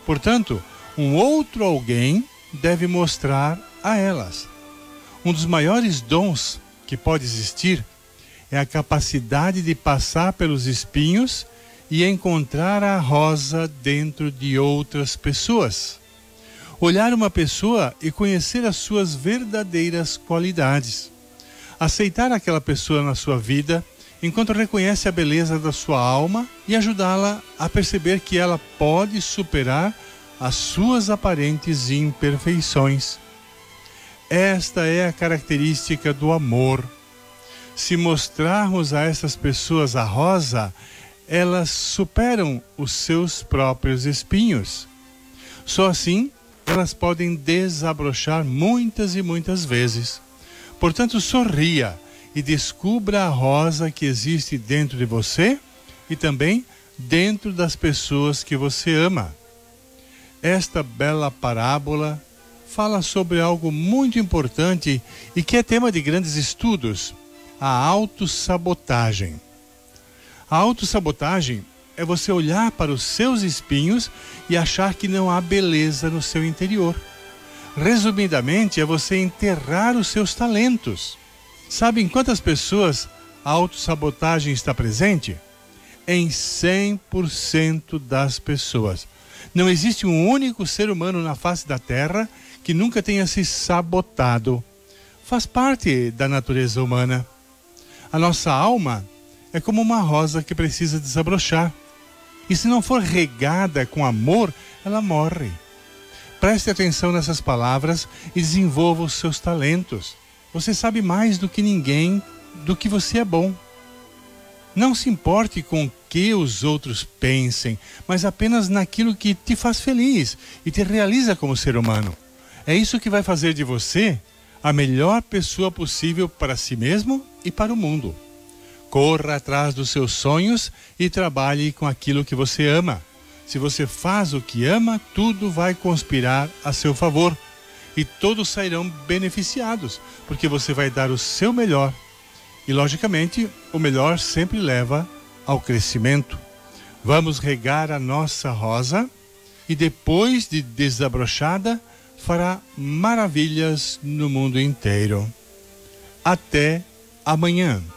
Portanto, um outro alguém deve mostrar a elas. Um dos maiores dons que pode existir é a capacidade de passar pelos espinhos e encontrar a rosa dentro de outras pessoas. Olhar uma pessoa e conhecer as suas verdadeiras qualidades. Aceitar aquela pessoa na sua vida enquanto reconhece a beleza da sua alma e ajudá-la a perceber que ela pode superar as suas aparentes imperfeições. Esta é a característica do amor. Se mostrarmos a essas pessoas a rosa, elas superam os seus próprios espinhos. Só assim, elas podem desabrochar muitas e muitas vezes. Portanto, sorria e descubra a rosa que existe dentro de você e também dentro das pessoas que você ama. Esta bela parábola fala sobre algo muito importante e que é tema de grandes estudos: a autossabotagem. A autossabotagem é você olhar para os seus espinhos e achar que não há beleza no seu interior. Resumidamente, é você enterrar os seus talentos. Sabe em quantas pessoas a autossabotagem está presente? Em 100% das pessoas. Não existe um único ser humano na face da Terra que nunca tenha se sabotado. Faz parte da natureza humana. A nossa alma é como uma rosa que precisa desabrochar. E se não for regada com amor, ela morre. Preste atenção nessas palavras e desenvolva os seus talentos. Você sabe mais do que ninguém do que você é bom. Não se importe com o que os outros pensem, mas apenas naquilo que te faz feliz e te realiza como ser humano. É isso que vai fazer de você a melhor pessoa possível para si mesmo e para o mundo. Corra atrás dos seus sonhos e trabalhe com aquilo que você ama. Se você faz o que ama, tudo vai conspirar a seu favor. E todos sairão beneficiados, porque você vai dar o seu melhor. E, logicamente, o melhor sempre leva ao crescimento. Vamos regar a nossa rosa e, depois de desabrochada, fará maravilhas no mundo inteiro. Até amanhã.